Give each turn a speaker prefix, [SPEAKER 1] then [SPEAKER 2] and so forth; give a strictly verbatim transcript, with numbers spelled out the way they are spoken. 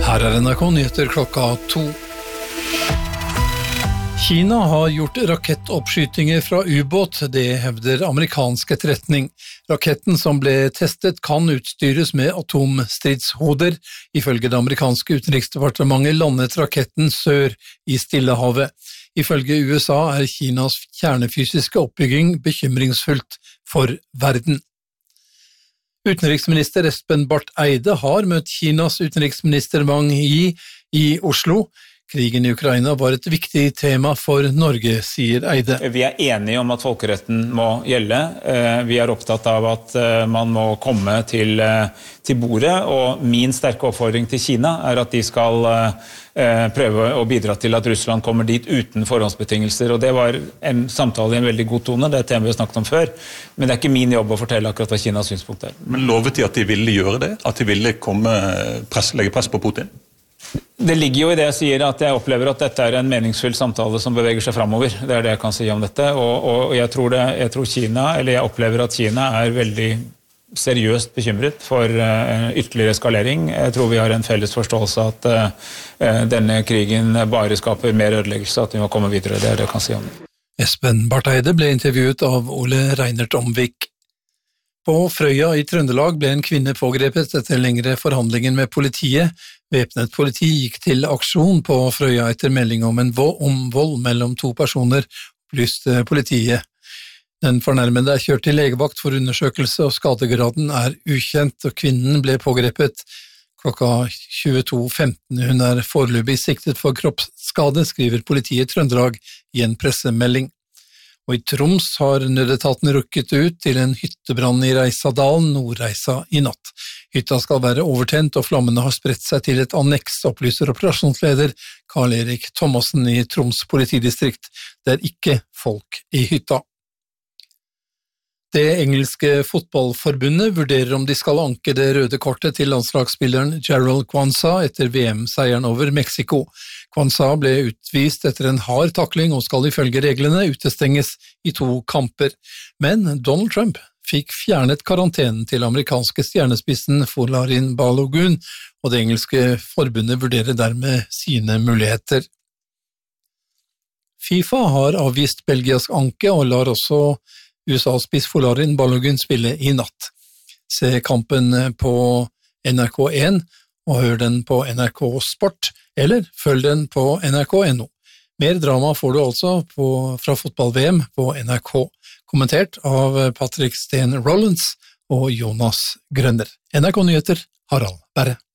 [SPEAKER 1] Her er N R K Nyheter klokka to. Kina har gjort rakettoppskytinger fra ubåt, det hevder amerikansk etterretning. Raketten som ble testet kan utstyres med atomstridshoder. Ifølge det amerikanske utenriksdepartementet landet raketten sør i Stillehavet. Ifølge U S A er Kinas kjernefysiske oppbygging bekymringsfullt for verden. Utenriksminister Espen Barth Eide har møtt Kinas utenriksminister Wang Yi i Oslo. Krigen i Ukraina var et viktig tema for Norge, sier Eide.
[SPEAKER 2] Vi er enige om at folkeretten må gjelde. Vi er opptatt av at man må komme til, til bordet, og min sterke oppfordring til Kina er at de skal prøve å bidra til at Russland kommer dit uten forhåndsbetingelser. Og det var en samtale i en veldig god tone, det er et tema vi har snakket om før. Men det er ikke min jobb å fortelle akkurat hva Kinas synspunkt er.
[SPEAKER 3] Men lovet de at de ville gjøre det? At de ville komme, press, legge press på Putin?
[SPEAKER 2] Det ligger jo i det jeg sier at jeg opplever at dette er en meningsfull samtale som beveger seg fremover. Det er det jeg kan si om dette. Og, og jeg, tror det, jeg tror Kina, eller jeg opplever at Kina er veldig seriøst bekymret for uh, ytterligere eskalering. Jeg tror vi har en felles forståelse at uh, denne krigen bare skaper mer ødeleggelse, at vi må komme videre. Det er det jeg kan si om det.
[SPEAKER 1] Espen Barth Eide ble intervjuet av Ole Reinert Omvik. På Frøya i Trøndelag ble en kvinne pågrepet etter lengre forhandlinger med politiet. Væpnet politi gikk til aksjon på Frøya etter melding om en vold, om vold mellom to personer, opplyste politiet. Den fornærmede er kjørt til legevakt for undersøkelse, og skadegraden er ukjent, og kvinnen ble pågrepet klokka tjueto femten. Hun er foreløpig siktet for kroppsskade, skriver politiet i Trøndelag i en pressemelding. Og i Troms har nødetaten rukket ut til en hyttebrann i Reisadalen, Nordreisa, i natt. Hytta skal være overtent, og flammene har spredt seg til et anneks, opplyser operasjonsleder Karl-Erik Thomassen i Troms politidistrikt. Det er ikke folk i hytta. Det engelske fotballforbundet vurderer om de skal anke det røde kortet til landslagsspilleren Jarrell Quansah etter V M-seieren over Mexico. Quansah ble utvist etter en hard takling og skal ifølge reglene utestenges i to kamper. Men Donald Trump fikk fjernet karantenen til amerikanske stjernespissen Folarin Balogun, og det engelske forbundet vurderer dermed sine muligheter. FIFA har avvist Belgias anke og lar også U S A-spiss Folarin Balogun spille i natt. Se kampen på N R K én og hør den på N R K Sport, eller følg den på N R K punktum no. Mer drama får du altså på, fra fotball-V M på N R K, kommentert av Patrick Steen Rollins og Jonas Grønner. N R K Nyheter, Harald Berre.